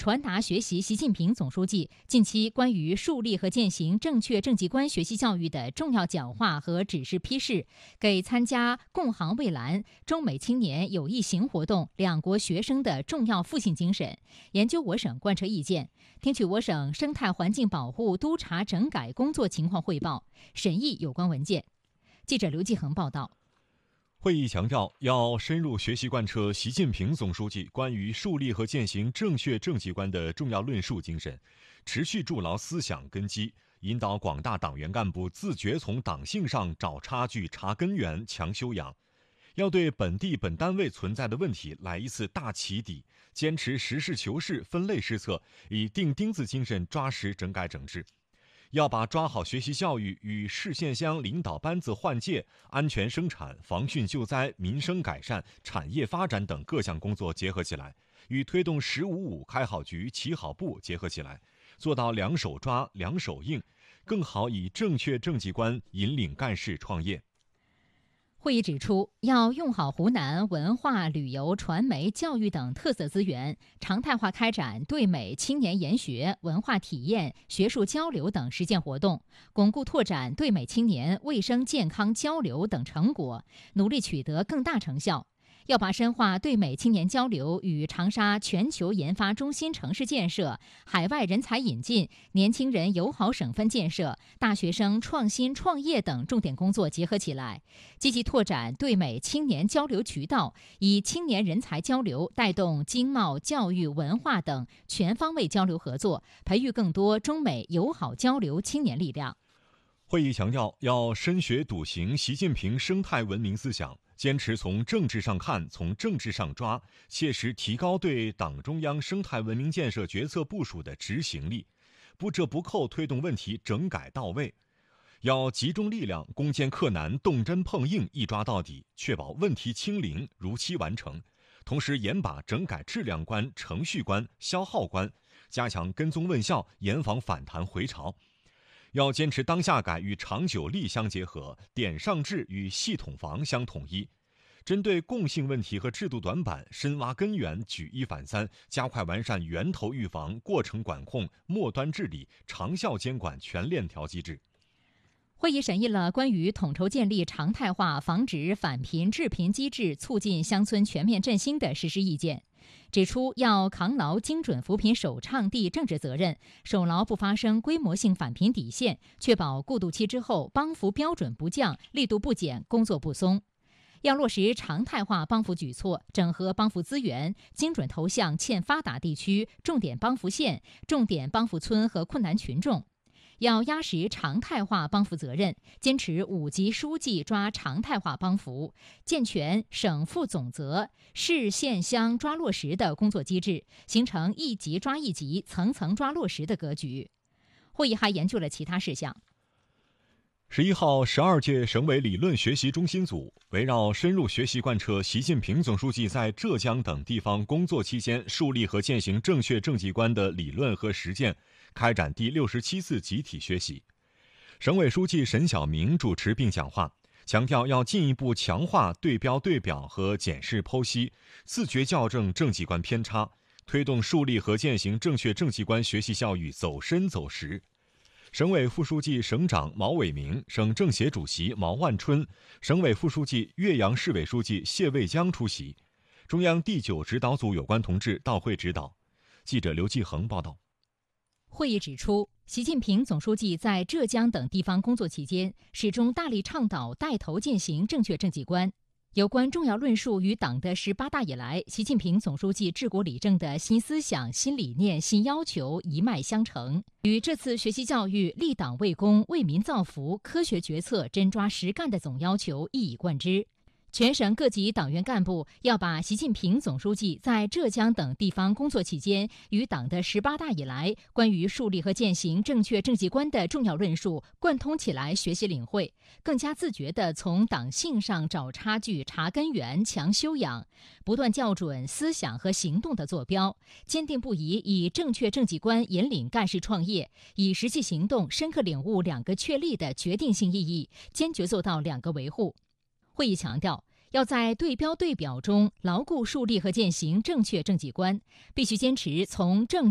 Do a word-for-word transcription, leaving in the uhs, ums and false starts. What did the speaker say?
传达学习习近平总书记近期关于树立和践行正确政绩观学习教育的重要讲话和指示批示，给参加共航蔚蓝中美青年友谊行活动两国学生的重要复兴精神，研究我省贯彻意见，听取我省生态环境保护督查整改工作情况汇报，审议有关文件。记者刘继恒报道。 会议强调，要深入学习贯彻习近平总书记关于树立和践行正确政绩观的重要论述精神，持续筑牢思想根基，引导广大党员干部自觉从党性上找差距、查根源、强修养。要对本地本单位存在的问题来一次大起底，坚持实事求是、分类施策，以钉钉子精神抓实整改整治。要把抓好学习教育与市县乡领导班子换届、安全生产、防汛救灾、民生改善、产业发展等各项工作结合起来，与推动“十五五”开好局、起好步结合起来，做到两手抓、两手硬，更好以正确政绩观引领干事创业。 会议指出，要用好湖南文化、旅游、传媒、教育等特色资源，常态化开展对美青年研学、文化体验、学术交流等实践活动，巩固拓展对美青年卫生健康交流等成果，努力取得更大成效。要把深化对美青年交流与长沙全球研发中心城市建设、海外人才引进、年轻人友好省份建设、大学生创新创业等重点工作结合起来，积极拓展对美青年交流渠道，以青年人才交流带动经贸、教育、文化等全方位交流合作，培育更多中美友好交流青年力量。 会议强调，要深学笃行习近平生态文明思想，坚持从政治上看、从政治上抓，切实提高对党中央生态文明建设决策部署的执行力，不折不扣推动问题整改到位。要集中力量，攻坚克难，动真碰硬，一抓到底，确保问题清零，如期完成。同时严把整改质量关、程序关、消耗关，加强跟踪问效，严防反弹回潮。要坚持当下改与长久力相结合，点上制与系统防相统一，针对共性问题和制度短板，深挖根源，举一反三，加快完善源头预防、过程管控、末端治理、长效监管全链条机制。 会议审议了关于统筹建立常态化防止返贫致贫机制，促进乡村全面振兴的实施意见，指出要扛牢精准扶贫首倡地政治责任，守牢不发生规模性返贫底线，确保过渡期之后帮扶标准不降、力度不减、工作不松。要落实常态化帮扶举措，整合帮扶资源，精准投向欠发达地区、重点帮扶县、重点帮扶村和困难群众。要压实常态化帮扶责任，坚持五级书记抓常态化帮扶，健全省负总责、市县乡抓落实的工作机制，形成一级抓一级、层层抓落实的格局。会议还研究了其他事项。 十一号，十二届省委理论学习中心组围绕深入学习贯彻习近平总书记在浙江等地方工作期间树立和践行正确政绩观的理论和实践，开展第六十七次集体学习。省委书记沈晓明主持并讲话，强调要进一步强化对标对表和检视剖析，自觉校正政绩观偏差，推动树立和践行正确政绩观学习教育走深走实。省委副书记、省长毛伟明、省政协主席毛万春、省委副书记、岳阳市委书记谢卫江出席。中央第九指导组有关同志到会指导。记者刘继恒报道。 会议指出，习近平总书记在浙江等地方工作期间，始终大力倡导带头践行正确政绩观。有关重要论述与党的十八大以来习近平总书记治国理政的新思想、新理念、新要求一脉相承，与这次学习教育立党为公、为民造福、科学决策、真抓实干的总要求一以贯之。全省各级党员干部要把习近平总书记在浙江等地方工作期间与党的十八大以来关于树立和践行正确政绩观的重要论述贯通起来学习领会，更加自觉地从党性上找差距、查根源、强修养，不断校准思想和行动的坐标，坚定不移以正确政绩观引领干事创业，以实际行动深刻领悟两个确立的决定性意义，坚决做到两个维护。会议强调，要在对标对表中牢固树立和践行正确政绩观，必须坚持从政